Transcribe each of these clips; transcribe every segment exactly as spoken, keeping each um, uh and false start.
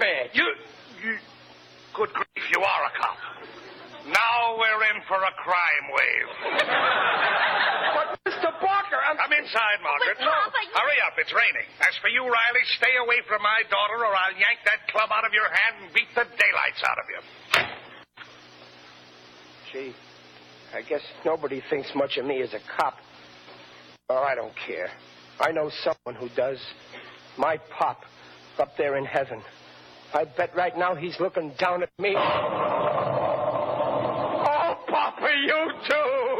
badge. You, you... Good grief, you are a cop. Now we're in for a crime wave. But, Mister Barker, I'm... Come inside, Margaret. But, Papa, you... Hurry up, it's raining. As for you, Riley, stay away from my daughter or I'll yank that club out of your hand and beat the daylights out of you. Gee, I guess nobody thinks much of me as a cop. Oh, I don't care. I know someone who does. My pop, up there in heaven. I bet right now he's looking down at me. Oh, Papa, you too!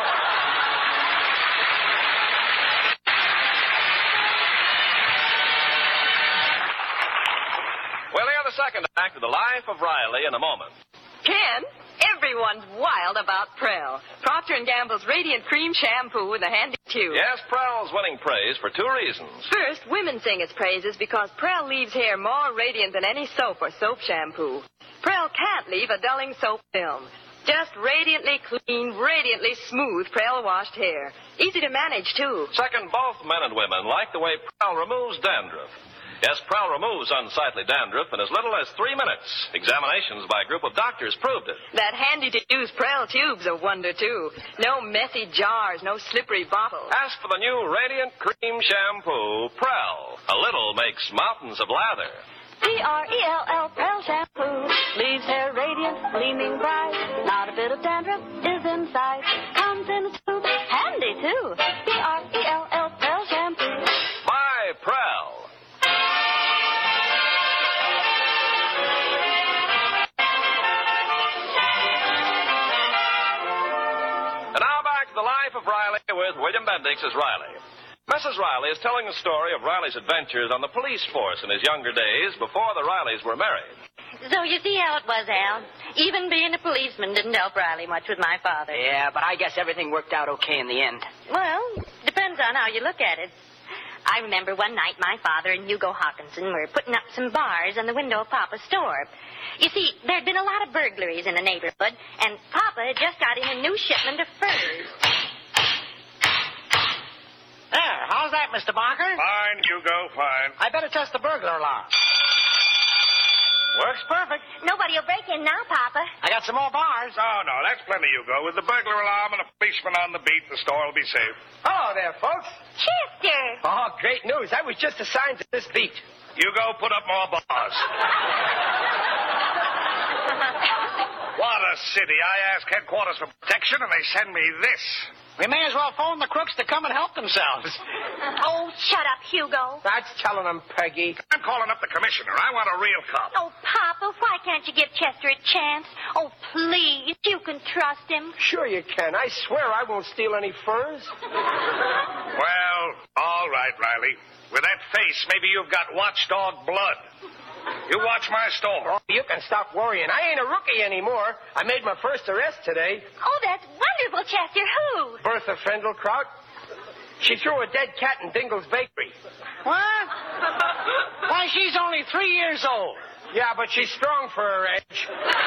We'll hear the second act of The Life of Riley in a moment. Ken, everyone's wild about Prell. Procter and Gamble's Radiant Cream Shampoo with a handy tube. Yes, Prell's winning praise for two reasons. First, women sing its praises because Prell leaves hair more radiant than any soap or soap shampoo. Prell can't leave a dulling soap film. Just radiantly clean, radiantly smooth Prell-washed hair. Easy to manage, too. Second, both men and women like the way Prell removes dandruff. Yes, Prell removes unsightly dandruff in as little as three minutes. Examinations by a group of doctors proved it. That handy-to-use Prell tube's a wonder, too. No messy jars, no slippery bottles. As for the new Radiant Cream Shampoo, Prell, a little makes mountains of lather. P R E L L, Prell Shampoo. Leaves hair radiant, gleaming bright. Not a bit of dandruff is in sight. Comes in a tube, handy, too. P R E L L, Prell Shampoo. Buy Prell. And now back to The Life of Riley with William Bendix as Riley. Missus Riley is telling the story of Riley's adventures on the police force in his younger days before the Rileys were married. So you see how it was, Al. Even being a policeman didn't help Riley much with my father. Yeah, but I guess everything worked out okay in the end. Well, depends on how you look at it. I remember one night my father and Hugo Hawkinson were putting up some bars on the window of Papa's store. You see, there'd been a lot of burglaries in the neighborhood, and Papa had just got in a new shipment of furs. There, how's that, Mister Barker? Fine, Hugo, fine. I better test the burglar alarm. Works perfect. Nobody will break in now, Papa. I got some more bars. No, no, that's plenty, Hugo. With the burglar alarm and a policeman on the beat, the store will be safe. Hello there, folks. Chester! Oh, great news. I was just assigned to this beat. Hugo, put up more bars. What a city. I ask headquarters for protection, and they send me this. We may as well phone the crooks to come and help themselves. Oh, shut up, Hugo. That's telling them, Peggy. I'm calling up the commissioner. I want a real cop. Oh, Papa, why can't you give Chester a chance? Oh, please, you can trust him. Sure you can. I swear I won't steal any furs. Well, all right, Riley. With that face, maybe you've got watchdog blood. You watch my store. Oh, you can stop worrying. I ain't a rookie anymore. I made my first arrest today. Oh, that's wonderful, Chester. Who? Bertha Fendelkraut. She threw a dead cat in Dingle's bakery. What? Why, she's only three years old. Yeah, but she's strong for her age.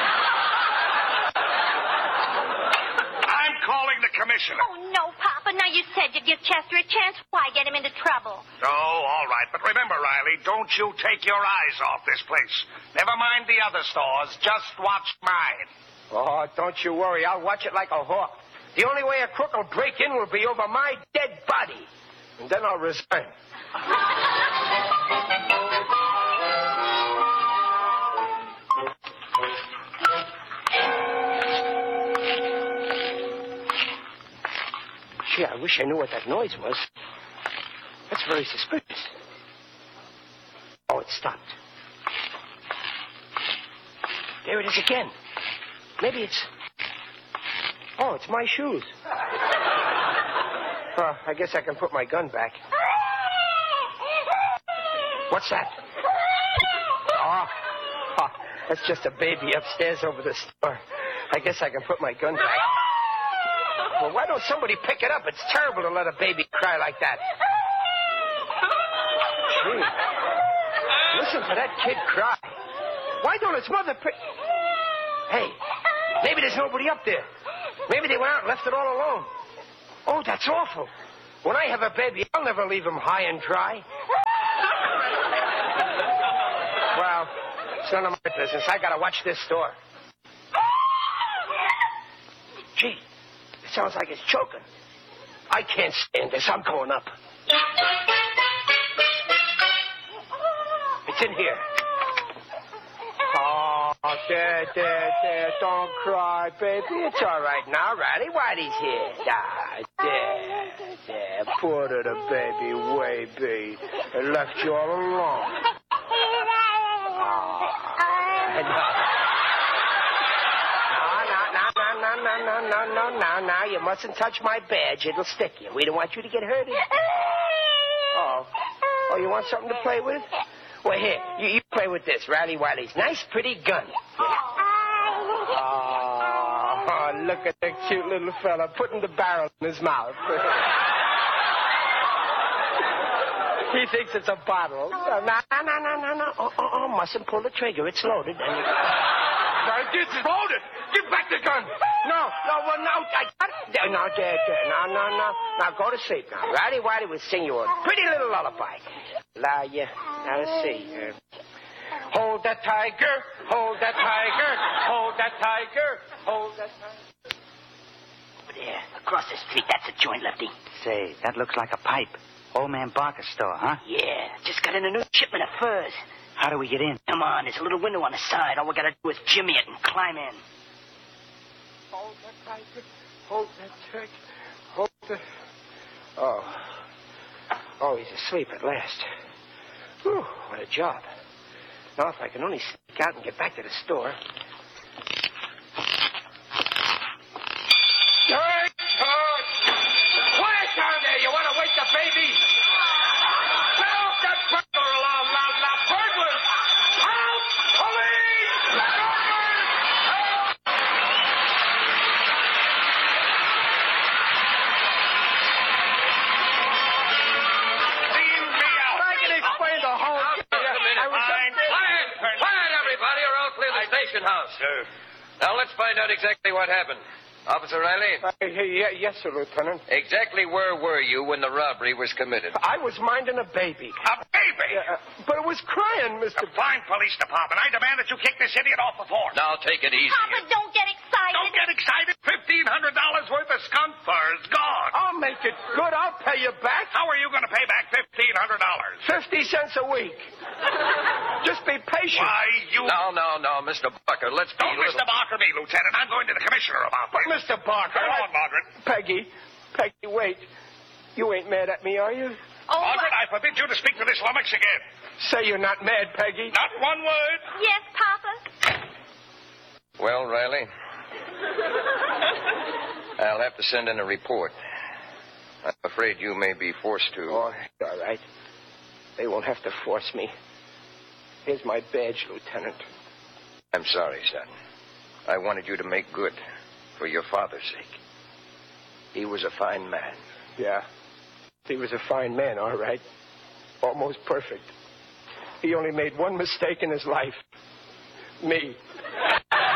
I'm calling the commissioner. Oh, no, Papa. Now you said you'd give Chester a chance. Why get him into trouble? Oh, all right. But remember, Riley, don't you take your eyes off this place. Never mind the other stores. Just watch mine. Oh, don't you worry. I'll watch it like a hawk. The only way a crook will break in will be over my dead body. And then I'll resign. Gee, I wish I knew what that noise was. That's very suspicious. Oh, it stopped. There it is again. Maybe it's... Oh, it's my shoes. Oh, I guess I can put my gun back. What's that? Oh, oh, that's just a baby upstairs over the store. I guess I can put my gun back. Well, why don't somebody pick it up? It's terrible to let a baby cry like that. Gee. Listen to that kid cry. Why don't its mother pick... Hey, maybe there's nobody up there. Maybe they went out and left it all alone. Oh, that's awful. When I have a baby, I'll never leave him high and dry. Well, It's none of my business. I gotta watch this store. Gee, it sounds like it's choking. I can't stand this. I'm going up. It's in here. Oh, there, there, there. Don't cry, baby. It's all right now. Riley Whitey's here. Ah, there, there. Poor little baby, way, baby. I left you all alone. Oh, no, no, no, no, no, no, no, no, no. You mustn't touch my badge. It'll stick you. We don't want you to get hurt. Oh. Oh, you want something to play with? Well, here, you, you play with this, Riley Wiley's nice, pretty gun. Oh, look at that cute little fella putting the barrel in his mouth. He thinks it's a bottle. No, no, no, no, no, no. Oh, oh, oh, mustn't pull the trigger. It's loaded. And you... This is loaded. Give back the gun. No, no, well, no. I got it. No, there, there. No, no, no. Now, go to sleep now. Riley Wiley will sing you a pretty little lullaby. Allow you. Now, let's see. Uh, hold that tiger. Hold that tiger. Hold that tiger. Hold that tiger. Over there, across the street. That's a joint, Lefty. Say, that looks like a pipe. Old Man Barker's store, huh? Yeah, just got in a new shipment of furs. How do we get in? Come on, there's a little window on the side. All we gotta do is jimmy it and climb in. Hold that tiger. Hold that tiger. Hold the... Oh. Oh, he's asleep at last. Whew, what a job. Now, if I can only sneak out and get back to the store. Quiet down there. You want to wake the baby? Get off that burglar alarm, loud, loud. Burglars! Help! Police! Burglars! Leave me out. I can explain the whole thing. Fine. Quiet! Quiet, everybody, or I'll clear the station house. Sir. Now, let's find out exactly what happened. Officer Riley? Uh, yeah, yes, sir, Lieutenant. Exactly where were you when the robbery was committed? I was minding a baby. A baby? Uh, but it was crying, Mister The fine police department. I demand that you kick this idiot off the force. Now, take it easy. Papa, don't get excited. Don't get excited. Fifteen hundred dollars worth of skunk fur is gone. I'll make it good. I'll pay you back. How are you going to pay back fifteen hundred dollars? Fifty cents a week. Just be patient. Why, you... No, no, no, Mister Barker. Let's be Don't a little... Mister Barker me, Lieutenant. I'm going to the commissioner about But, this. Mister Barker... Go on, Margaret. Peggy. Peggy, wait. You ain't mad at me, are you? Oh, Margaret, I forbid you to speak to this lummox again. Say you're not mad, Peggy. Not one word. yes, Papa. Well, Riley, I'll have to send in a report. I'm afraid you may be forced to... Oh, all right. They won't have to force me. Here's my badge, Lieutenant. I'm sorry, son. I wanted you to make good for your father's sake. He was a fine man. Yeah. He was a fine man, all right. Almost perfect. He only made one mistake in his life. Me.